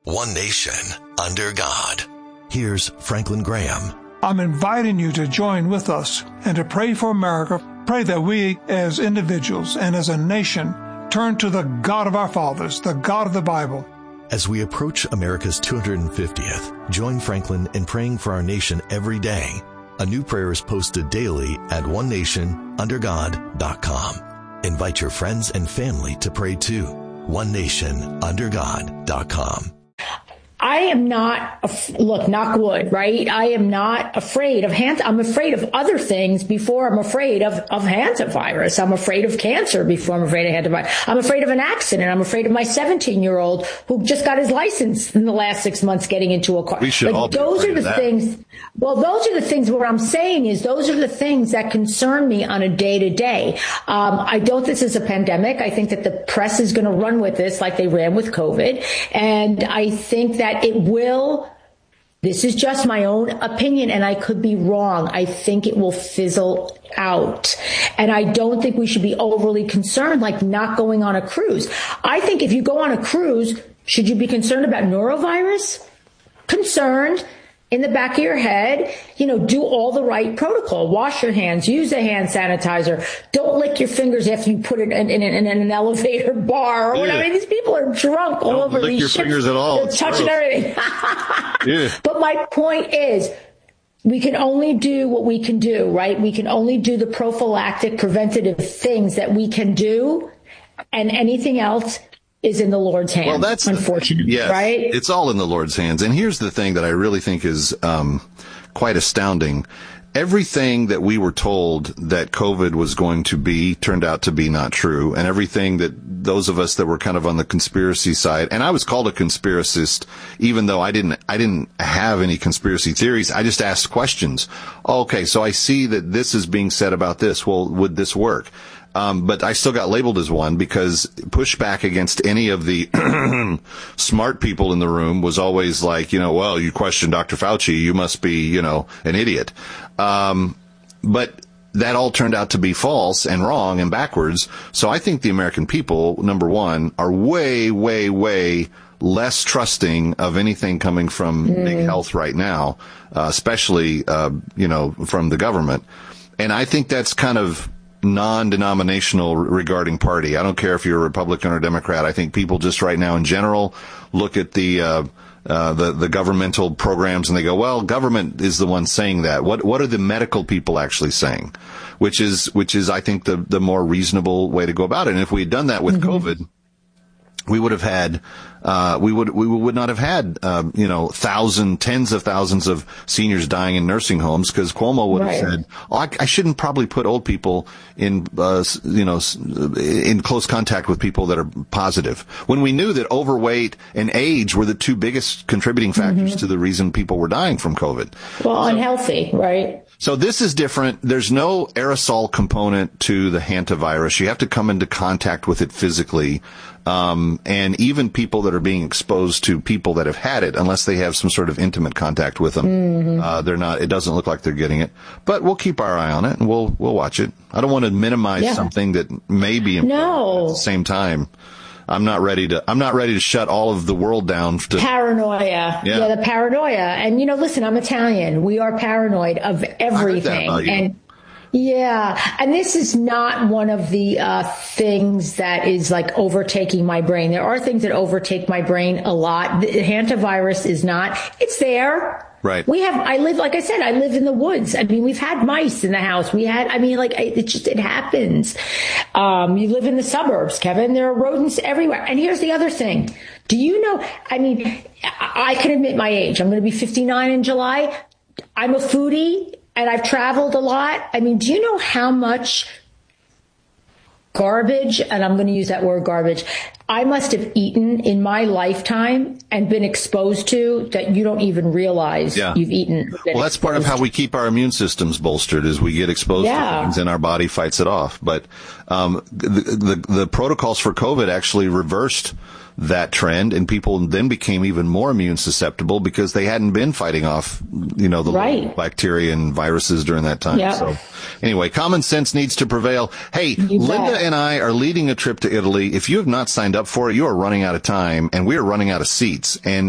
one nation, under God. Here's Franklin Graham. I'm inviting you to join with us and to pray for America. Pray that we as individuals and as a nation turn to the God of our fathers, the God of the Bible. As we approach America's 250th, join Franklin in praying for our nation every day. A new prayer is posted daily at onenationundergod.com. Invite your friends and family to pray too. onenationundergod.com. I am not, look, knock wood, right? I am not afraid of I'm afraid of other things before I'm afraid of hantavirus. I'm afraid of cancer before I'm afraid of hantavirus. I'm afraid of an accident. I'm afraid of my 17-year-old who just got his license in the last 6 months getting into a car. We should all be those are the that. things. Well, those are the things. What I'm saying is those are the things that concern me on a day-to-day. I don't think this is a pandemic. I think that the press is going to run with this like they ran with COVID. And I think that it will, this is just my own opinion, and I could be wrong. I think it will fizzle out. And I don't think we should be overly concerned, like not going on a cruise. I think if you go on a cruise, should you be concerned about norovirus? Concerned. In the back of your head, do all the right protocol. Wash your hands, use a hand sanitizer. Don't lick your fingers after you put it in an elevator bar or whatever. I mean, these people are drunk all over these ships. Don't lick your fingers at all. They're touching everything. Yeah. But my point is, we can only do what we can do, right? We can only do the prophylactic, preventative things that we can do, and anything else is in the Lord's hands. Well, that's unfortunate, yes, right? It's all in the Lord's hands. And here's the thing that I really think is quite astounding. Everything that we were told that COVID was going to be turned out to be not true. And everything that those of us that were kind of on the conspiracy side, and I was called a conspiracist, even though I didn't have any conspiracy theories. I just asked questions. Okay, so I see that this is being said about this. Well, would this work? But I still got labeled as one because pushback against any of the smart people in the room was always like, well, you question Dr. Fauci, you must be, an idiot. But that all turned out to be false and wrong and backwards. So I think the American people, number one, are way, way, way less trusting of anything coming from big health right now, especially, from the government. And I think that's kind of non-denominational regarding party. I don't care if you're a Republican or Democrat. I think people just right now in general look at the governmental programs and they go, well, government is the one saying that. What are the medical people actually saying? Which is I think the more reasonable way to go about it. And if we had done that with COVID, we would have had, we would not have had, tens of thousands of seniors dying in nursing homes because Cuomo would have said, I shouldn't probably put old people in, in close contact with people that are positive. When we knew that overweight and age were the two biggest contributing factors to the reason people were dying from COVID. Well, unhealthy, right? So this is different. There's no aerosol component to the hantavirus. You have to come into contact with it physically. And even people that are being exposed to people that have had it, unless they have some sort of intimate contact with them, it doesn't look like they're getting it. But we'll keep our eye on it and we'll watch it. I don't want to minimize something that may be important at the same time. I'm not ready to shut all of the world down to paranoia. Yeah, the paranoia. And listen, I'm Italian. We are paranoid of everything. And this is not one of the things that is like overtaking my brain. There are things that overtake my brain a lot. The hantavirus is not. It's there. Right. I live in the woods. I mean, we've had mice in the house. It happens. You live in the suburbs, Kevin. There are rodents everywhere. And here's the other thing. Do you know, I can admit my age. I'm going to be 59 in July. I'm a foodie and I've traveled a lot. Do you know how much garbage, and I'm going to use that word garbage, I must have eaten in my lifetime and been exposed to that you don't even realize you've eaten. Well, that's part of how we keep our immune systems bolstered is we get exposed to things and our body fights it off. But the protocols for COVID actually reversed that trend, and people then became even more immune susceptible because they hadn't been fighting off, the bacteria and viruses during that time. Yep. So anyway, common sense needs to prevail. Hey, Linda and I are leading a trip to Italy. If you have not signed up for it, you are running out of time and we are running out of seats. And